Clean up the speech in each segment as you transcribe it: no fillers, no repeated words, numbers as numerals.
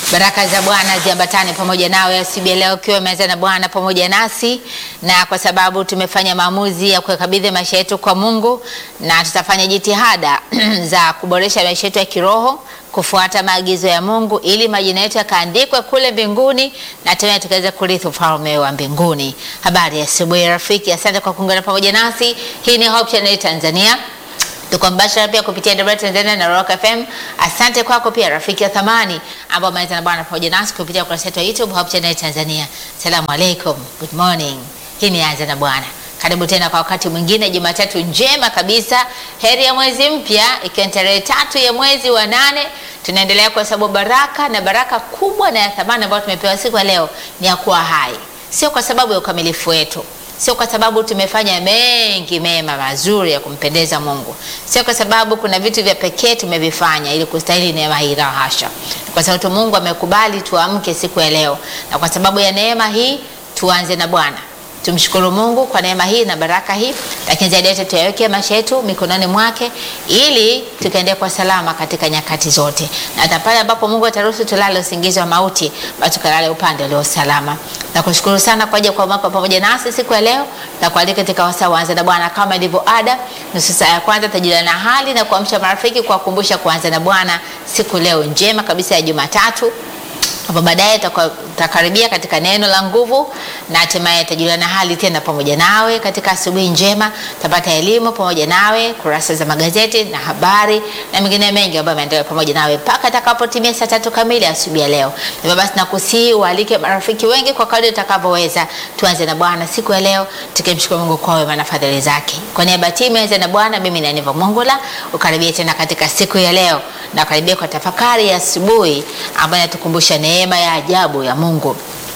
Baraka za Bwana ziambatane pamoja nawe asubuhi leo, ukiwa umeanza na Bwana pamoja nasi, na kwa sababu tumefanya maamuzi ya kukabidhi maisha yetu kwa Mungu, na tutafanya jitihada za kuboresha maisha yetu ya kiroho, kufuata maagizo ya Mungu ili majina yetu yakaandikwe kule mbinguni na tena tukaweza kurithi ufalme wa mbinguni. Habari ya asubuhi rafiki, asante kwa kuungana pamoja nasi. Hii ni Hope Channel Tanzania. Tuko mbashara pia kupitia Debra Tanzania na Rock FM. Asante kwako pia rafiki ya thamani ambao umeanza na Bwana pamoja nasi kupitia ukurasa wetu wa YouTube Hope Channel Tanzania. Salamu alaikum. Good morning. Hii ni Anza na Bwana. Karibu tena kwa wakati mwingine, Jumatatu njema kabisa. Heri ya mwezi mpya, ikiwa tarehe 3 ya mwezi wa 8. Tunaendelea kuhesabu baraka, na baraka kubwa na ya thamani ambayo tumepewa siku ya leo ni ya kuwa hai. Sio kwa sababu ya ukamilifu wetu, sio kwa sababu tumefanya mengi mema mazuri ya kumpendeza Mungu, sio kwa sababu kuna vitu vya pekee tumevifanya ili kustahili neema hii, la hasha. Kwa sababu Mungu amekubali tuamke siku ya leo, na kwa sababu ya neema hii tuanze na Bwana. Tumshukuru Mungu kwa neema hii na baraka hii, lakini zaidi yote tuyaweke maisha yetu mikononi mwake ili tukaende kwa salama katika nyakati zote. Na hata pale ambapo Mungu ataruhusu tulale usingizi wa mauti, basi tukalale upande ulio salama. Na kushukuru sana kwa ajili ya kuwa pamoja nasi siku ya leo, na kualika katika wasaa wa Anza na Bwana kama ilivyo ada. Nusu saa ya kwanza tajuliana hali na kuamsha marafiki kwa kukumbusha kuanza na Bwana siku leo njema kabisa ya Jumatatu. Hapo baadaye tutakaribia katika neno la nguvu, na hatimaye tajuliana hali tena pamoja nawe katika asubuhi njema. Tapata elimu pamoja nawe, kurasa za magazeti na habari na mengine mengi ambayo yanaendelea pamoja nawe mpaka atakapotimia saa 3 kamili asubuhi ya leo. Hivyo basi nakusihi ualike marafiki wengi kwa kadri utakavyoweza. Tuanze na Bwana siku ya leo tukimshukuru Mungu kwa wema na fadhili zake. Kwa niaba ya timu Anza na Bwana, mimi ni Aniva Mongola. Ukaribie tena katika siku ya leo, na karibia kwa tafakari ya asubuhi ambayo inatukumbusha neema ya ajabu ya Mungu.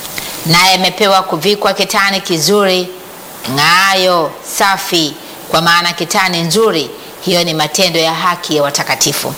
Naye amepewa kuvikwa kitani kizuri ng'ayo safi, kwa maana kitani nzuri hiyo ni matendo ya haki ya watakatifu.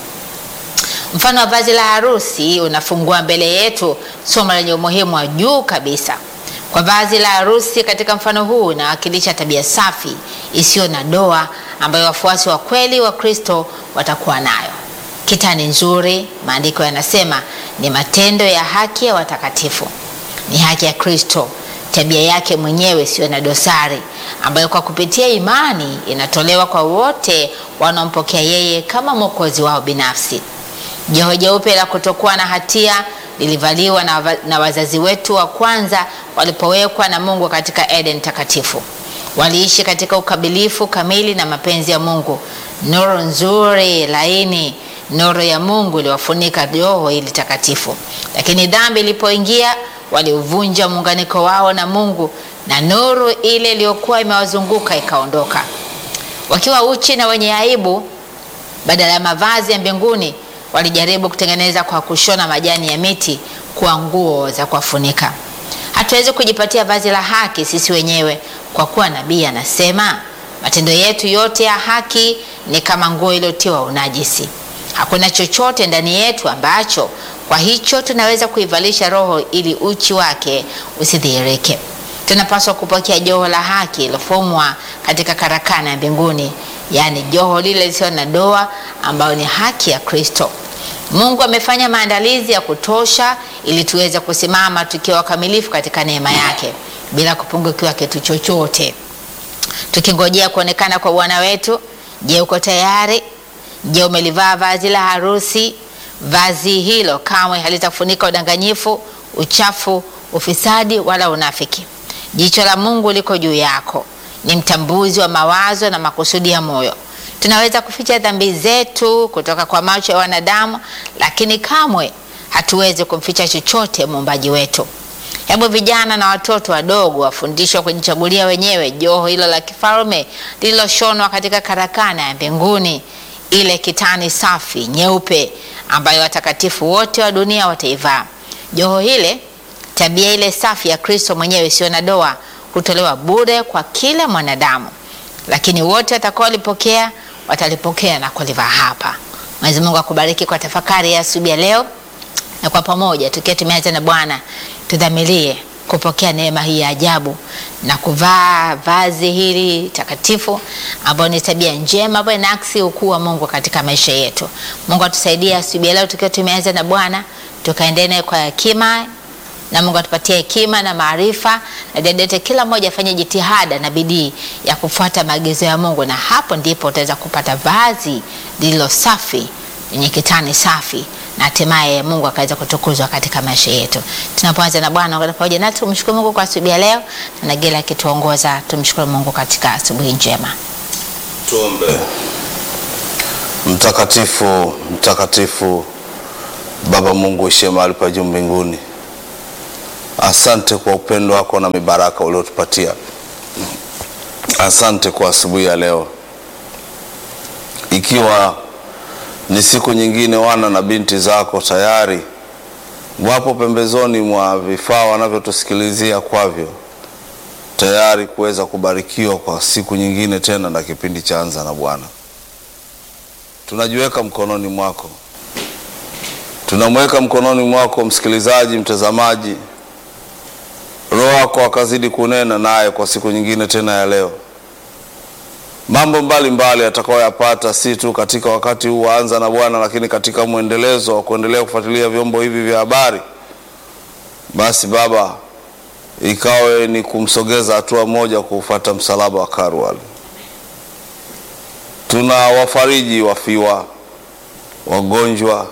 Mfano wa vazi la harusi unafungua mbele yetu somo lenye umuhimu wa juu kabisa. Kwa vazi la harusi katika mfano huu inawakilisha tabia safi isiyo na doa ambayo wafuasi wa kweli wa Kristo watakuwa nayo. Kitani nzuri, maandiko yanasema, ni matendo ya haki ya watakatifu. Ni haki ya Kristo, tabia yake mwenyewe sio na dosari, ambayo kwa kupitia imani inatolewa kwa wote wanaompokea yeye kama mwokozi wao binafsi. Joho jeupe la kutokuwa na hatia lilivaliwa na wazazi wetu wa kwanza walipowekwa na Mungu katika Eden takatifu. Waliishi katika ukabilifu kamili na mapenzi ya Mungu. Nuru nzuri laini, nuru ya Mungu iliwafunika joho hili takatifu. Lakini dhambi ilipoingia, waliuvunja muunganiko wao na Mungu, na nuru ile iliyokuwa imewazunguka ikaondoka. Wakiwa uchi na wenye aibu, badala ya mavazi ya mbinguni, walijaribu kutengeneza kwa kushona majani ya miti kuwa nguo za kuwafunika. Hatuwezi kujipatia vazi la haki sisi wenyewe, kwa kuwa nabii anasema, matendo yetu yote ya haki ni kama nguo iliyotiwa unajisi. Hakuna chochote ndani yetu ambacho kwa hicho tunaweza kuivalisha roho ili uchi wake usidhihirike. Tunapaswa kupokea joho la haki lilofumwa katika karakana ya mbinguni, yani joho lile lisilo na doa ambayo ni haki ya Kristo. Mungu amefanya maandalizi ya kutosha ili tuweze kusimama tukiwa wakamilifu katika neema yake bila kupungukiwa kitu chochote, tukingojea kuonekana kwa Bwana wetu. Je, uko tayari? Je, umelivaa vazi la harusi? Vazi hilo kamwe halitafunika udanganyifu, uchafu, ufisadi wala unafiki. Jicho la Mungu liko juu yako. Ni mtambuzi wa mawazo na makusudi ya moyo. Tunaweza kuficha dhambi zetu kutoka kwa macho ya wanadamu, lakini kamwe hatuwezi kumficha chochote muumbaji wetu. Hebu vijana na watoto wadogo wafundishwe kujichagulia wenyewe joho hilo la kifalme lililoshonwa katika karakana ya mbinguni, ile kitani safi nyeupe ambayo watakatifu wote wa dunia wataivaa. Joho hile, tabia ile safi ya Kristo mwenyewe sio na doa, hutolewa bure kwa kila mwanadamu, lakini wote watakaolipokea watalipokea na kulivaa hapa. Mwenyezi Mungu akubariki kwa tafakari ya asubuhi ya leo, na kwa pamoja tukiwa tumeanza na Bwana tudhamirie kupokea neema hii ya ajabu na kuvaa vazi hili takatifu ambao ni tabia njema ambayo inaakisi ukuu wa Mungu katika maisha yetu. Mungu atusaidie asubuhi leo tukiwa tumeanza na Bwana, tukaendelee kwa hekima, na Mungu atupatie hekima na maarifa, na dada kila mmoja afanye jitihada na bidii ya kufuata maagizo ya Mungu, na hapo ndipo utaweza kupata vazi lililo safi, lenye kitani safi, na hatimaye Mungu akaweza kutukuzwa katika maisha yetu. Tunapoanza na Bwana ungana pamoja nasi, tumshukuru Mungu kwa asubuhi ya leo, na Gela akituongoza. Tumshukuru Mungu katika asubuhi njema. Tuombe. Mtakatifu, mtakatifu Baba Mungu uishiye mahali pa juu mbinguni, asante kwa upendo wako na mibaraka uliotupatia. Asante kwa asubuhi ya leo, ikiwa ni siku nyingine wana na binti zako tayari wapo pembezoni mwa vifaa wanavyotusikilizia kwavyo, tayari kuweza kubarikiwa kwa siku nyingine tena na kipindi cha Anza na Bwana. Tunajiweka mkononi mwako, tunamweka mkononi mwako msikilizaji, mtazamaji. Roho yako akazidi kunena naye kwa siku nyingine tena ya leo. Mambo mbalimbali atakayoyapata si tu katika wakati huu wa Anza na Bwana, lakini katika muendelezo wa kuendelea kufuatilia vyombo hivi vya habari. Basi Baba, ikawe ni kumsogeza hatua moja kufuata msalaba wa Kalvari. Tuna wafariji wafiwa, wagonjwa,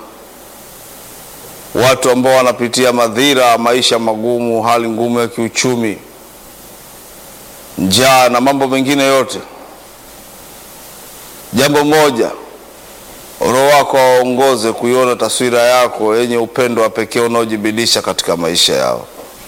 watu ambao wanapitia madhira, maisha magumu, hali ngumu ya kiuchumi, njaa na mambo mengine yote. Jambo moja, Roho wako waongoze kuiona taswira yako yenye upendo wa pekee unaojibidisha katika maisha yao.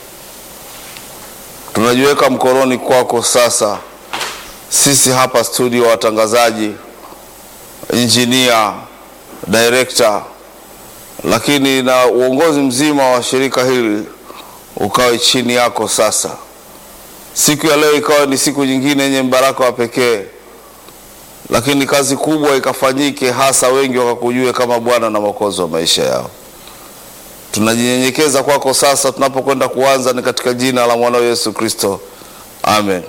Tunajiweka mkononi kwako sasa, sisi hapa studio, watangazaji, engineer, director, lakini na uongozi mzima wa shirika hili ukawe chini yako sasa. Siku ya leo ikawa ni siku nyingine yenye mbaraka wa pekee, lakini kazi kubwa ikafanyike, hasa wengi wakakujue kama Bwana na Mwokozi wa maisha yao. Tunajinyenyekeza kwako sasa tunapokwenda kuanza, ni katika jina la mwanao Yesu Kristo. Amen.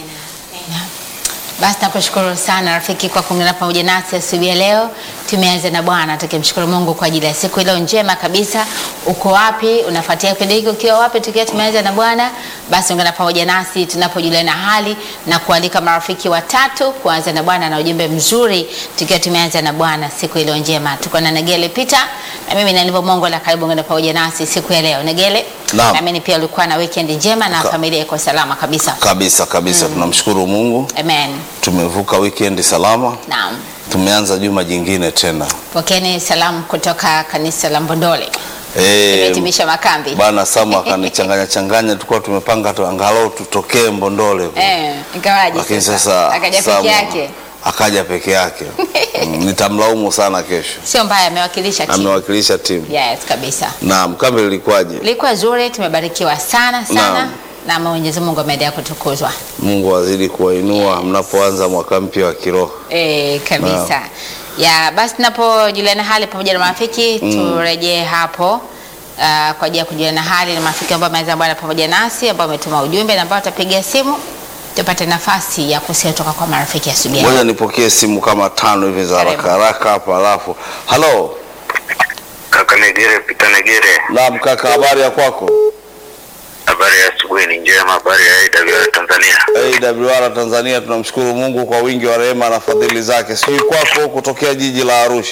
Basi nakushukuru sana rafiki kwa kuungana pamoja nasi asubuhi ya leo. Tumeanza na Bwana, tukimshukuru Mungu kwa ajili ya siku ile njema kabisa. Uko wapi? Unafuatia kipindi hiki ukiwa wapi? Tukiwa tumeanza na Bwana, basi ungana pamoja nasi tunapojuliana hali na kualika marafiki watatu kuanza na Bwana na ujumbe mzuri, tukiwa tumeanza na Bwana siku ile njema. Tuko na Negele Peter na mimi na Livo Mongo la karibu ungana pamoja nasi siku ya leo. Negele, na mimi pia ulikuwa na weekend njema na familia iko salama kabisa. Kabisa. Tunamshukuru Mungu. Amen. Tumevuka weekend salama. Naam. Tumeanza juma jingine tena. Pokeeni salamu kutoka kanisa la Mbondole. Tumetimisha makambi. Bwana Samu akanichanganya tulikuwa tumepanga tu angalau tutokee Mbondole. Ikawaje lakini sasa akaja peke yake. Akaja peke yake. Nitamlaumu sana kesho. Sio mbaya, amewakilisha timu. Yes, kabisa. Naam, kambi ilikuwaje? Ilikuwa nzuri, tumebarikiwa sana. Na Mwenyezi Mungu ameendelea kutukuzwa. Mungu azidi kuwainua mnapoanza mwaka mpya wa kiroho. Kabisa. Ya basi tunapojuliana hali pamoja na marafiki, turejee hapo kwa ajili ya kujuliana hali na marafiki ambao wameanza Bwana pamoja nasi, ambao wametuma ujumbe na ambao watapiga simu, tupate nafasi ya kusikia kutoka kwa marafiki asubuhi. Ngoja nipokee simu kama 5 hivi za haraka hapa alafu. Hello. Kaka Negere, Peter Negere. Naam kaka, habari ya kwako? Habari ya asubuhi ni njema. Habari ya AWR Tanzania. AWR Tanzania, tunamshukuru Mungu kwa wingi wa rehema na fadhili zake. Sisi kwako kutokea jiji la Arusha.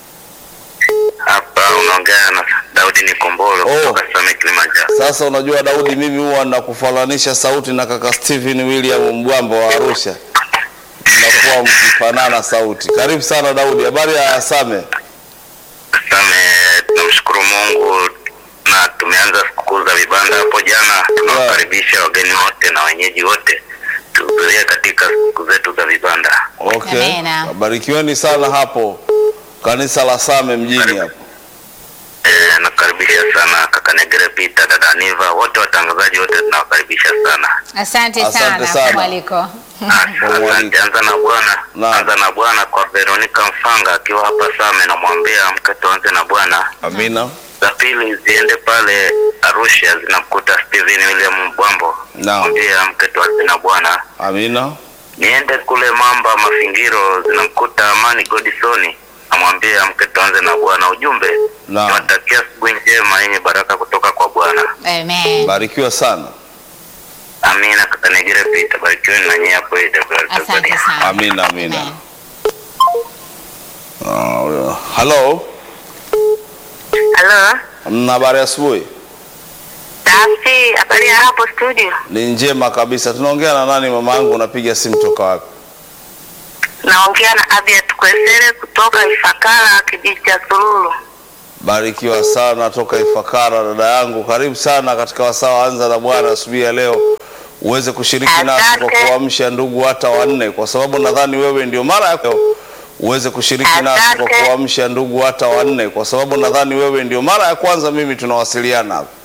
Hapa unaongea na Daudi Nikombolo kutoka Same Kilimanjaro. Sasa unajua Daudi, mimi huwa nakufananisha sauti na kaka Steven William Mbwambo wa Arusha. Mnakuwa mkifanana sauti. Karibu sana Daudi, habari ya Same? Same tunamshukuru Mungu na tumeanza sikukuu za vibanda hapo jana. Tunawakaribisha wageni wote na wenyeji wote tuhudhurie katika siku zetu za vibanda. Okay. Barikiweni sana hapo kanisa la Same mjini hapo. Nakaribisha sana kaka Negere Peter, dada Niva, wote watangazaji wote tunawakaribisha sana. Asante sana kwa mwaliko. Asante. Anza na Bwana kwa Veronica Mfanga akiwa hapa Same, na mwambia mke tuanze na Bwana. Amina. Za pili ziende pale Arusha, zinamkuta Steven William Mbwambo. Mwambia mke tuanze na Bwana. Amina. Niende kule Mamba Mafingiro, zinamkuta Amani Godisoni, amwambia mke tuanze na Bwana. Ujumbe, natakia siku njema njema yenye baraka kutoka kwa Bwana. Amen. Barikiwa sana. Amina. Katanegere pita barikiweni na nyie hapo Asante sana. Amina, amina. Amen. Halo. Halo. Habari asubuhi. Safi, habari ya hapo studio? Ni njema kabisa. Tunaongea na nani mama yangu, unapiga simu toka wapi? Naongea na Abia Tukwesere kutoka Ifakara, kijiji cha Sululu. Barikiwa sana toka Ifakara dada yangu. Karibu sana katika wasaa Anza na Bwana asubuhi ya leo. Uweze kushiriki nasi kwa kuamsha ndugu hata wanne, kwa sababu nadhani wewe ndio mara yako. Uweze kushiriki nasi kwa kuamsha ndugu hata wanne, kwa sababu nadhani wewe ndio mara ya kwanza mimi tunawasiliana hapa.